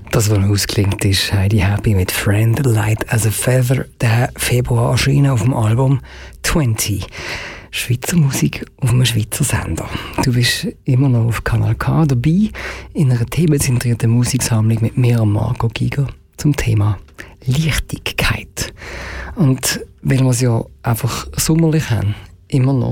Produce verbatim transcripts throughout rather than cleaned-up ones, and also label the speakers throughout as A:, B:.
A: Das, was ausgelingt, ist Heidi Happy mit Friend Light as a Feather, der Februar erschienen auf dem Album zwanzig. Schweizer Musik auf einem Schweizer Sender. Du bist immer noch auf Kanal K dabei, in einer themenzentrierten Musiksammlung mit mir und Marco Giger zum Thema Leichtigkeit. Und weil wir es ja einfach sommerlich haben, immer noch,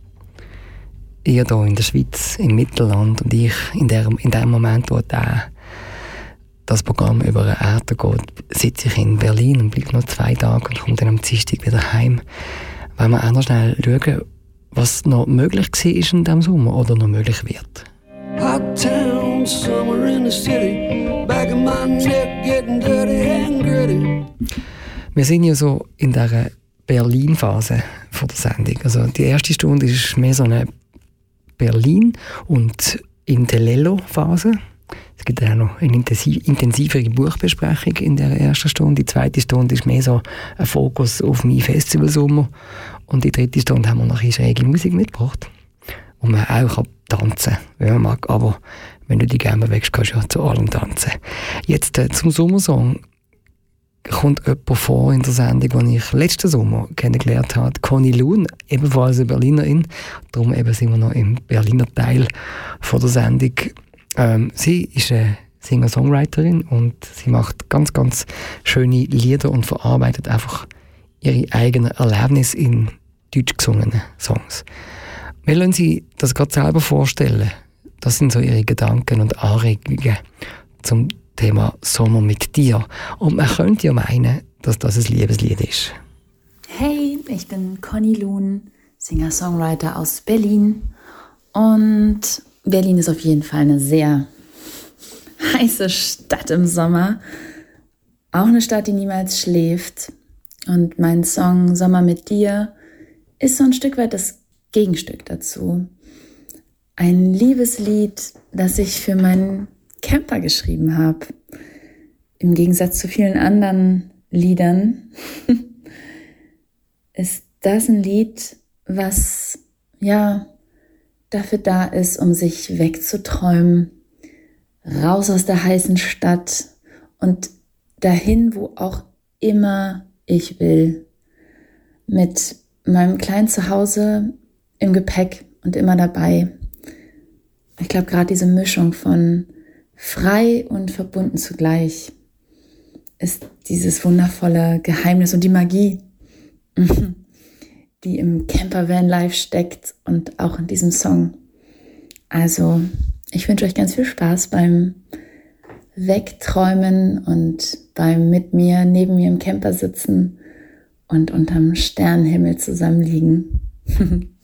A: ihr hier in der Schweiz, im Mittelland und ich in, der, in dem Moment, wo der das Programm über eine Erde geht, sitze ich in Berlin und bleibe noch zwei Tage und komme dann am Dienstag wieder heim. Wollen wir auch noch schnell schauen, was noch möglich war in diesem Sommer oder noch möglich wird.
B: Hot town, summer in the city, back of my neck getting dirty and gritty.
A: Wir sind ja so in dieser Berlin-Phase von der Sendung. Also die erste Stunde ist mehr so eine Berlin- und Intelello-Phase. Es gibt auch noch eine intensiv, intensivere Buchbesprechung in der ersten Stunde. Die zweite Stunde ist mehr so ein Fokus auf meinen Festivalsommer. Und die dritte Stunde haben wir noch eine schräge Musik mitgebracht. Und man auch tanzen kann, wenn man mag. Aber wenn du dich gerne bewegst, kannst du ja zu allem tanzen. Jetzt äh, zum Sommersong kommt jemand vor in der Sendung, die ich letzten Sommer kennengelernt habe. Conny Loon, ebenfalls eine Berlinerin. Darum eben sind wir noch im Berliner Teil von der Sendung. Ähm, sie ist eine Singer-Songwriterin und sie macht ganz, ganz schöne Lieder und verarbeitet einfach ihre eigenen Erlebnisse in deutsch gesungenen Songs. Wir lassen sie das gerade selber vorstellen. Das sind so ihre Gedanken und Anregungen zum Thema Sommer mit dir. Und man könnte ja meinen, dass das ein Liebeslied ist.
C: Hey, ich bin Conny Loon, Singer-Songwriter aus Berlin. Und Berlin ist auf jeden Fall eine sehr heiße Stadt im Sommer. Auch eine Stadt, die niemals schläft. Und mein Song Sommer mit dir ist so ein Stück weit das Gegenstück dazu. Ein Liebeslied, das ich für meinen Camper geschrieben habe. Im Gegensatz zu vielen anderen Liedern ist das ein Lied, was ja dafür da ist, um sich wegzuträumen, raus aus der heißen Stadt und dahin, wo auch immer ich will. Mit meinem kleinen Zuhause im Gepäck und immer dabei. Ich glaube, gerade diese Mischung von frei und verbunden zugleich ist dieses wundervolle Geheimnis und die Magie, die im Campervan Live steckt und auch in diesem Song. Also, ich wünsche euch ganz viel Spaß beim Wegträumen und beim mit mir, neben mir im Camper sitzen und unterm Sternenhimmel zusammenliegen.